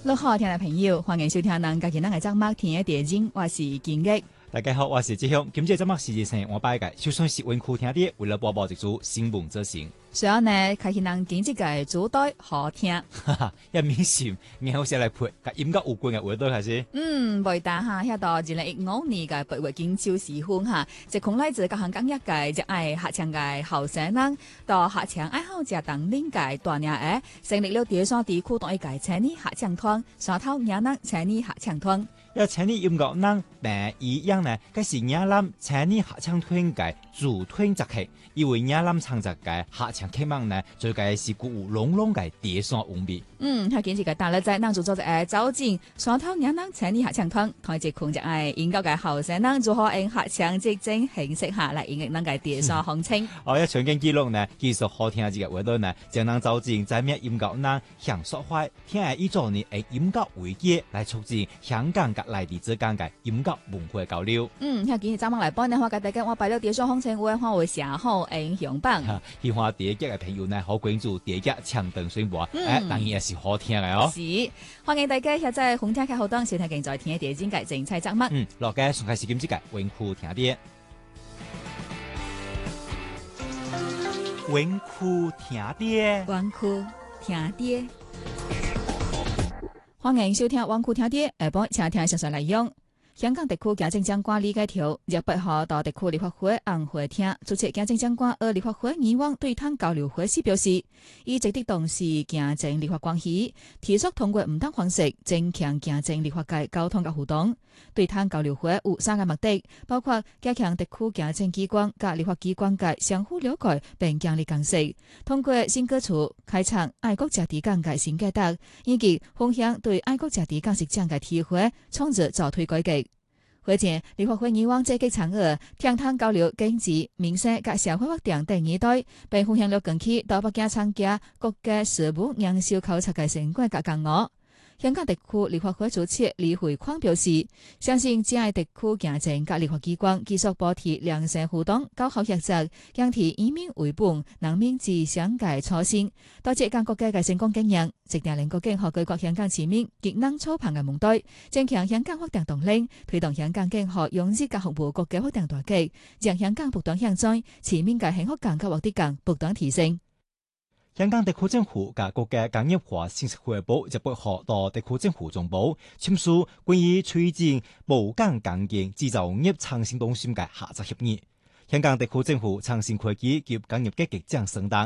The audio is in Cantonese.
各位好，聽眾朋友，歡迎收聽咱家己咱嘅節目《天嘅地經》，我是金玉。 大家好，我是志雄。今次節目時事生活擺介，就算是溫酷聽啲，為了播報一組新聞做成。 所以呢，開始咱今集嘅主題好聽。 哈哈，一面笑，然後先來配，甲音樂有關嘅話題開始。 袂但哈，遐到2015年嘅8月金秋時分哈，一空來自各行各業界，熱愛合唱嘅後生人，到合唱愛好者當領界大領嘅，成立了第三地區當一屆青年合唱團，山頭嶺南青年合唱團。 要青年音樂人並一樣呢，該是嶺南青年合唱團嘅主團集客，因為嶺南唱集嘅合唱劇目呢，最該是具有濃濃嘅地山風味。 佢今次嘅大日仔，咱就做隻走進山頭嶺南青年合唱團，團結群隻音樂嘅後生人如何用合唱即種形式下來演繹咱嘅地山風情。 一場景記錄呢，技術好聽嘅話題呢，將咱走進在咩音樂人享受開，聽下依種呢以音樂為基來促進香港嘅內地之間嘅音樂文化交流。 今日早晚來幫你話嘅大家，我擺咗地山風情會化為社好英雄榜。 喜歡第一集嘅朋友呢，好關注第一集搶燈宣佈，當然也是好聽嘅哦。 是，歡迎大家現在紅聽嘅好當，小睇競在聽嘅第一節嘅精彩節目。 落嘅從開始今節嘅溫酷聽啲，溫酷聽啲， 溫酷聽啲。歡迎收聽溫酷聽啲，下晡請聽詳細內容。香港特區行政長官李家超日8號到特區立法會紅會廳主持行政長官和立法會議員對談交流會時表示，以積極重視行政立法關係，提出通過唔同方式增強行政立法界溝通嘅互動。對談交流會有3個目的，包括加強特區行政機關及立法機關界相互了解並建立共識，通過新歌詞開創愛國者治港嘅新階段，以及分享對愛國者治港實踐嘅體會，創造造推改革。會前，立法會議員積極參與聽談交流經濟、民生及社會發展等議題，並分享了近期到北京參加國家事務研修考察嘅成果及感悟。香港特區立法會主席李慧匡表示，相信只要特區行政及立法機關繼續保持良性互動、高效合作，堅持以民為本、人民至上嘅初心，多謝港國家嘅成功經驗，直定令國經學舉國香港市民極能操盤嘅夢隊，增強香港發展動力，推動香港經學用資格服務國家發展大計，讓香港不斷向前，市民嘅幸福感及獲得感不斷提升。 香港特區政府及國家工業化信息匯報日8號到特區政府總部簽署關於推進寶港工業製造業創新中心嘅合作協議。香港特區政府創新科技及工業局局長沈達